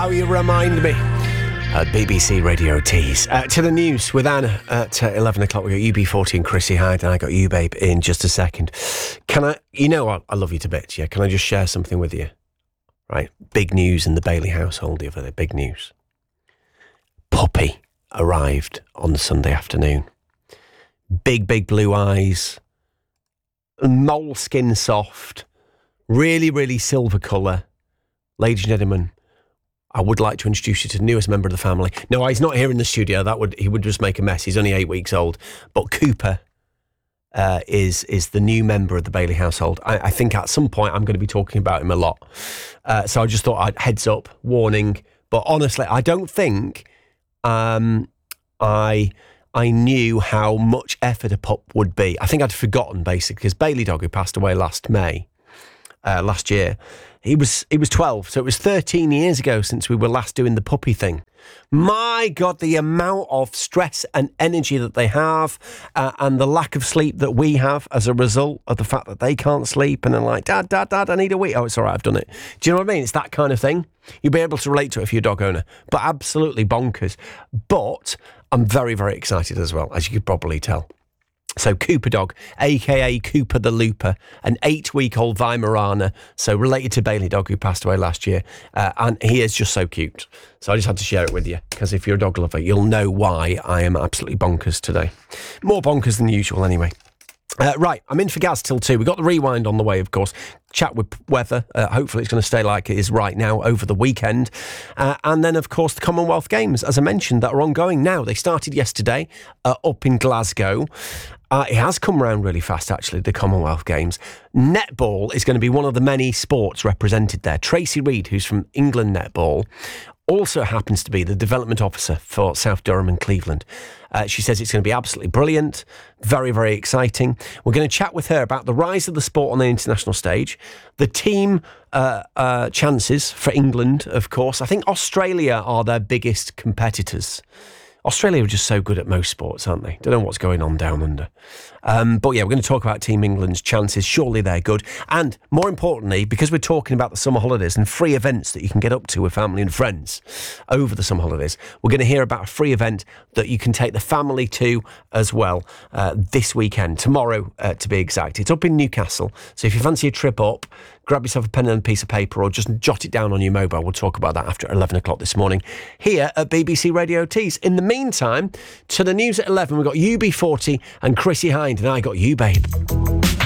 how you remind me. At BBC Radio Tees. To the news with Anna at 11 o'clock. We got UB40 and Chrissy Hyde, and I got you, babe, in just a second. Can I, you know what, I love you to bits, yeah? Can I just share something with you? Right, big news in the Bailey household the other day, big news. Puppy arrived on the Sunday afternoon. Big blue eyes, moleskin soft, really silver colour. Ladies and gentlemen, I would like to introduce you to the newest member of the family. No, he's not here in the studio. He would just make a mess. He's only 8 weeks old. But Cooper is the new member of the Bailey household. I think at some point I'm going to be talking about him a lot. So I just thought I'd heads up, warning. But honestly, I don't think I knew how much effort a pup would be. I think I'd forgotten, basically, because Bailey dog, who passed away last year, he was 12, so it was 13 years ago since we were last doing the puppy thing. My God, the amount of stress and energy that they have, and the lack of sleep that we have as a result of the fact that they can't sleep, and they're like, Dad, I need a wee. Oh, it's all right, I've done it. Do you know what I mean? It's that kind of thing. You'll be able to relate to it if you're a dog owner, but absolutely bonkers. But I'm very, very excited as well, as you could probably tell. So Cooper dog, a.k.a. Cooper the Looper, an 8-week-old Weimaraner, so related to Bailey dog who passed away last year, and he is just so cute. So I just had to share it with you, because if you're a dog lover, you'll know why I am absolutely bonkers today. More bonkers than usual, anyway. Right, I'm in for Gaz till 2. We've got the rewind on the way, of course. Chat with weather. Hopefully it's going to stay like it is right now over the weekend. And then, of course, the Commonwealth Games, as I mentioned, that are ongoing now. They started yesterday up in Glasgow. It has come around really fast, actually, the Commonwealth Games. Netball is going to be one of the many sports represented there. Tracy Reed, who's from England Netball, also happens to be the development officer for South Durham and Cleveland. She says it's going to be absolutely brilliant, very, very exciting. We're going to chat with her about the rise of the sport on the international stage, the team chances for England, of course. I think Australia are their biggest competitors. Australia are just so good at most sports, aren't they? Don't know what's going on down under. But yeah, we're going to talk about Team England's chances. Surely they're good. And more importantly, because we're talking about the summer holidays and free events that you can get up to with family and friends over the summer holidays, we're going to hear about a free event that you can take the family to as well this weekend, tomorrow to be exact. It's up in Newcastle. So if you fancy a trip up, grab yourself a pen and a piece of paper or just jot it down on your mobile. We'll talk about that after 11 o'clock this morning here at BBC Radio Tees. In the meantime, to the news at 11, we've got UB40 and Chrissy Hind, and I got you, babe.